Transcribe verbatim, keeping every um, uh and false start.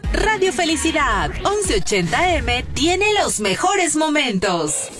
Radio Felicidad once ochenta eme tiene los mejores momentos.